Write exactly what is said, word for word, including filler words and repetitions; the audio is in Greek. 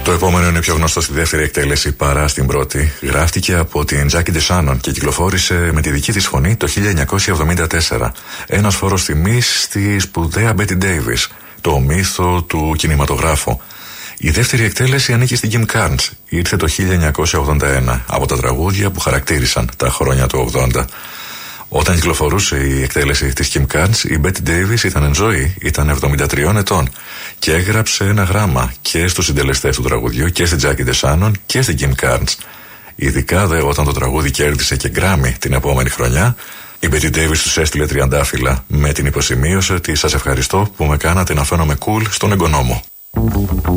Το επόμενο είναι πιο γνωστό στη δεύτερη εκτέλεση παρά στην πρώτη. Γράφτηκε από την Jackie DeShannon και κυκλοφόρησε με τη δική της φωνή το χίλια εννιακόσια εβδομήντα τέσσερα. Ένας φόρος τιμής στη σπουδαία Betty Davis, το μύθο του κινηματογράφου. Η δεύτερη εκτέλεση ανήκει στην Kim Carnes. Ήρθε το χίλια εννιακόσια ογδόντα ένα από τα τραγούδια που χαρακτήρισαν τα χρόνια του ογδόντα. Όταν κυκλοφορούσε η εκτέλεση της Kim Carnes, η Betty Davis ήταν εν ζωή, ήταν εβδομήντα τριών ετών και έγραψε ένα γράμμα και στους συντελεστές του τραγουδιού και στην Jackie DeShannon και στην Kim Carnes. Ειδικά δε όταν το τραγούδι κέρδισε και Grammy την επόμενη χρονιά, η Betty Davis τους έστειλε τριαντάφυλλα με την υποσημείωση ότι σας ευχαριστώ που με κάνατε να φαίνομαι cool στον εγγονό μου.